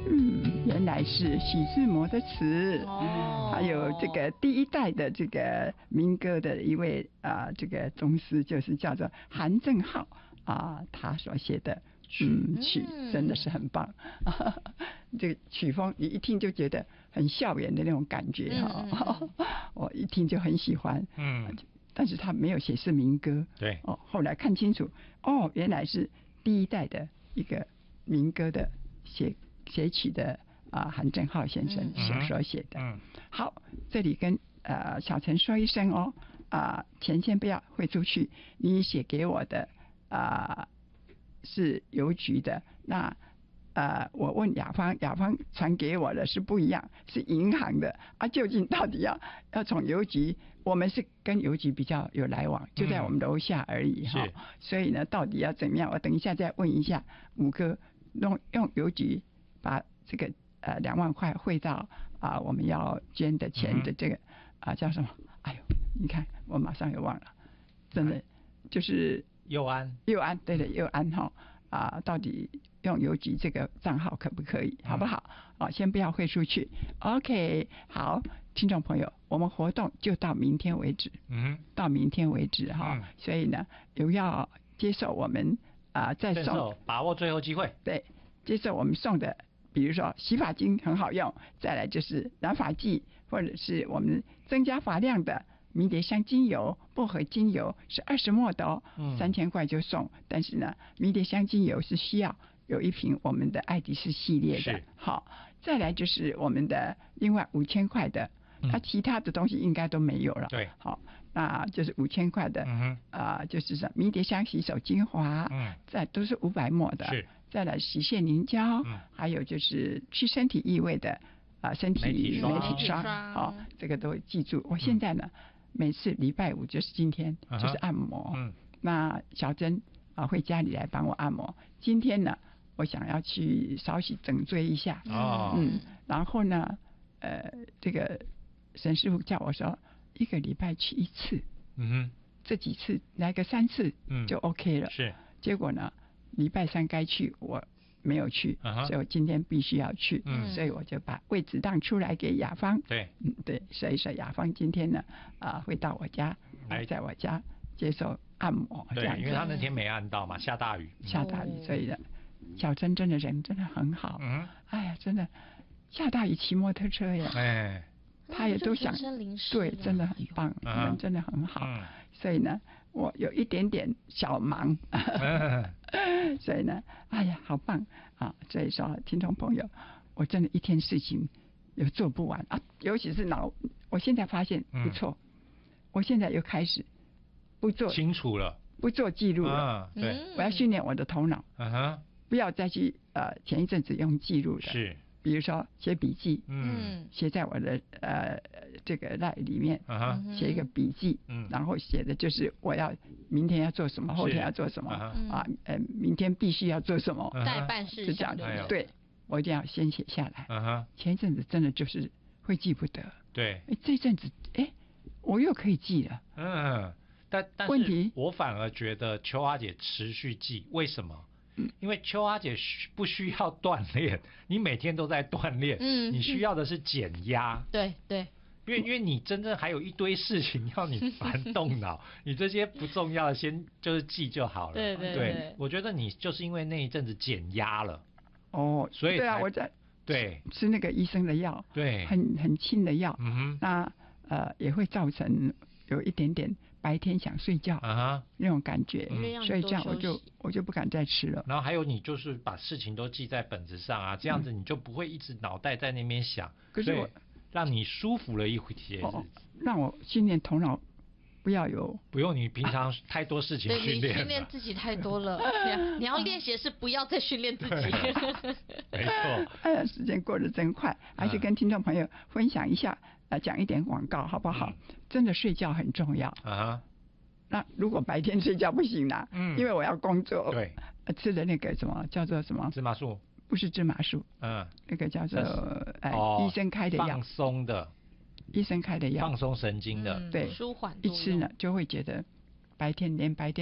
原来是许志摩的词，还有这个第一代的这个民歌的一位这个宗师，就是叫做韩正浩他所写的曲真的是很棒这个曲风你一听就觉得很校园的那种感觉我一听就很喜欢但是他没有写是民歌， 对后来看清楚原来是第一代的一个民歌的写曲的韩正浩先生所写的。好，这里跟小陈说一声钱先不要汇出去，你写给我的是邮局的，那我问雅芳传给我的是不一样，是银行的究竟到底要从邮局，我们是跟邮局比较有来往，就在我们楼下而已所以呢到底要怎么样，我等一下再问一下五哥，用邮局把这个2万块汇到我们要捐的钱的这个叫什么？哎呦，你看我马上又忘了，真的就是佑安，对的佑安到底用邮局这个账号可不可以？好不好？先不要汇出去。OK， 好，听众朋友，我们活动就到明天为止。到明天为止所以呢，有要接受我们再送， 把握最后机会。 对，接受我们送的。比如说洗发精很好用，再来就是染发剂，或者是我们增加发量的迷迭香精油、薄荷精油是20末的3000块就送。但是呢，迷迭香精油是需要有一瓶我们的爱迪士系列的。好，再来就是我们的另外5000块的，其他的东西应该都没有了。 对， 好，那就是5000块的，就是什么迷迭香洗手精华，再都是500末的。是。再来洗卸凝胶，还有就是去身体异味的身体媒体霜，这个都记住。我现在呢，每次礼拜5就是今天就是按摩，那小珍会家里来帮我按摩。今天呢，我想要去稍息整椎一下，然后呢，这个沈师傅叫我说1个礼拜去1次，这几次来个3次就 OK 了。是，结果呢？礼拜3该去我没有去，所以我今天必须要去，所以我就把位置让出来给雅芳。对，对，所以说雅芳今天呢会到我家，在我家接受按摩。对， 因为他那天没按到嘛，下大雨， 所以呢，小珍真的人真的很好。哎呀，真的下大雨骑摩托车呀，他也都想，对，真的很棒，人真的很好。所以呢，我有一点点小忙，所以呢，哎呀，好棒所以说，听众朋友，我真的一天事情有做不完尤其是我现在发现不错，我现在又开始不做清楚了， 不做记录了。对，我要训练我的头脑，不要再去前一阵子用记录的。是。比如说写笔记，写在我的这个赖里面，写一个笔记，然后写的就是我要明天要做什么，后天要做什么明天必须要做什么， 待办事项， 对，我一定要先写下来。前一阵子真的就是会记不得，对，这阵子我又可以记了。 但问题我反而觉得秋花姐持续记，为什么？因为秋花姐不需要锻炼，你每天都在锻炼，你需要的是减压。对，因为你真正还有一堆事情要你烦动脑，你这些不重要的先就是记就好了。对，我觉得你就是因为那一阵子减压了，所以对我在吃那个医生的药，对，很轻的药，那也会造成有一点点白天想睡觉那种感觉，所以这样我就不敢再吃了。 然后还有你就是把事情都记在本子上这样子你就不会一直脑袋在那边想，可是我让你舒服了一些日子， 让我训练头脑，不用你平常太多事情训练， 对，你训练自己太多了。你要练习的是不要再训练自己。 没错。 哎呀，时间过得真快，还是跟听众朋友分享一下，讲一点广告好不好？真的睡觉很重要那如果白天睡觉不行啦，因为我要工作，对，吃的那个什么叫做什么芝麻素， 不是芝麻素，那个叫做医生开的药， 放松的。 医生开的药， 放松神经的， 对， 舒缓， 一吃呢就会觉得连白天